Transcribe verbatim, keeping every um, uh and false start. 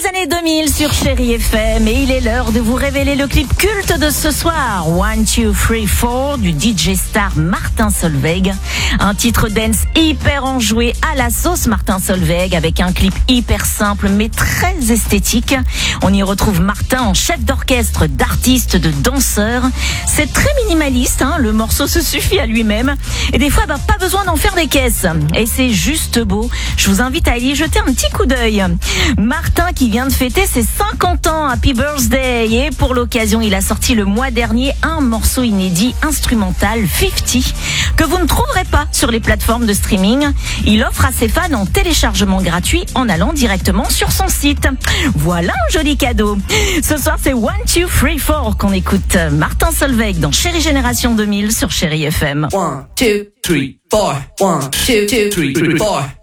années deux mille sur Chérie F M et il est l'heure de vous révéler le clip culte de ce soir, One, Two, Three, Four du D J star Martin Solveig. Un titre dance hyper enjoué à la sauce Martin Solveig avec un clip hyper simple mais très esthétique. On y retrouve Martin en chef d'orchestre, d'artiste, de danseur. C'est très minimaliste, hein, le morceau se suffit à lui-même et des fois bah, pas besoin d'en faire des caisses. Et c'est juste beau. Je vous invite à y jeter un petit coup d'œil. Martin qui vient de fêter ses cinquante ans, Happy Birthday, et pour l'occasion il a sorti le mois dernier un morceau inédit instrumental, cinquante, que vous ne trouverez pas sur les plateformes de streaming. Il offre à ses fans en téléchargement gratuit en allant directement sur son site. Voilà un joli cadeau. Ce soir c'est One, Two, Three, Four qu'on écoute. Martin Solveig dans Chérie Génération deux mille sur Chérie F M. One, two, three, four. One, two, two, three, four.